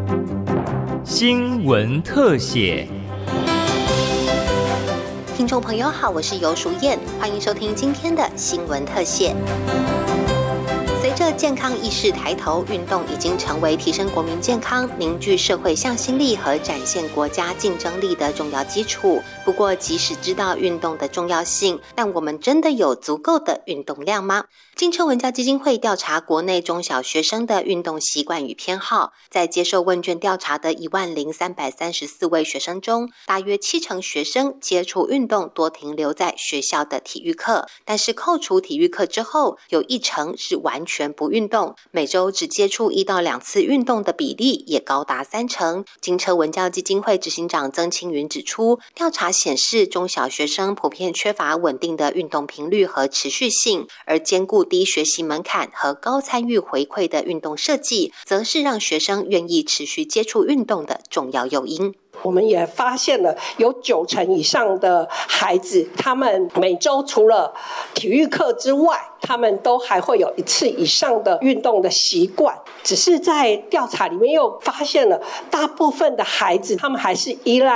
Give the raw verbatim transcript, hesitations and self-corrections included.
新闻特写。 听众朋友好，我是游淑燕，欢迎收听今天的新闻特写。随着健康意识抬头，运动已经成为提升国民健康、凝聚社会向心力和展现国家竞争力的重要基础。不过，即使知道运动的重要性，但我们真的有足够的运动量吗？金车文教基金会调查国内中小学生的运动习惯与偏好，在接受问卷调查的一万零三百三十四位学生中，大约七成学生接触运动多停留在学校的体育课，但是扣除体育课之后，有一成是完全不运动，每周只接触一到两次运动的比例也高达三成。金车文教基金会执行长曾青云指出，调查显示中小学生普遍缺乏稳定的运动频率和持续性，而兼顾低学习门槛和高参与回馈的运动设计，则是让学生愿意持续接触运动的重要诱因。 我们也发现了有九成以上的孩子，他们每周除了体育课之外，他们都还会有一次以上的运动的习惯。只是在调查里面又发现了大部分的孩子，他们还是依赖